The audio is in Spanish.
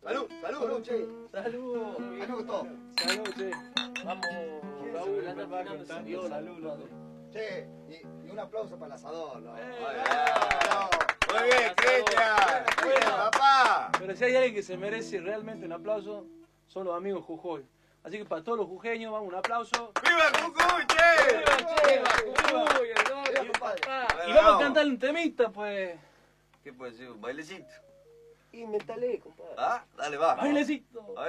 Salud, salud, che. Salud. Salud, todo. Salud, che. Vamos, Raúl, anda afinando esa viola. Salud. Che, y un aplauso para el asador, ¿no? Muy bien, Cristian. Bueno. Papá. Pero si hay alguien que se merece realmente un aplauso, son los amigos Jujuy. Así que para todos los jujeños, vamos, un aplauso. ¡Viva Jujuy, che! ¡Viva Jujuy, el doble, papá! Y vamos a cantar un temita, pues. ¿Qué puede ser? ¿Un bailecito? Invéntale, compadre. ¿Ah? Dale, va. Bailecito. A ver.